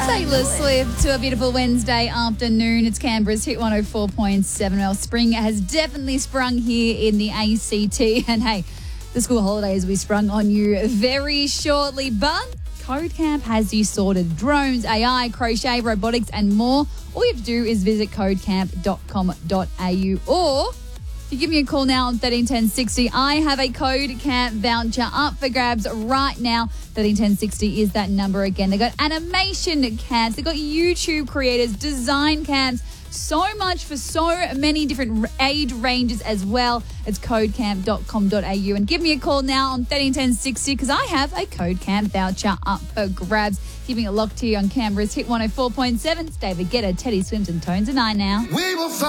Taylor Swift to a beautiful Wednesday afternoon. It's Canberra's Hit 104.7. Well, spring has definitely sprung here in the ACT. And hey, the school holidays will be sprung on you very shortly. But Code Camp has you sorted. Drones, AI, crochet, robotics and more. All you have to do is visit codecamp.com.au or if you give me a call now on 131060, I have a Code Camp voucher up for grabs right now. 131060 is that number again. They got animation camps, they got YouTube creators, design camps, so much for so many different age ranges as well. It's codecamp.com.au and give me a call now on 131060 because I have a Code Camp voucher up for grabs. Keeping it locked here on Canberra's Hit 104.7. It's David Guetta, Teddy Swims and Tones and I now. We will find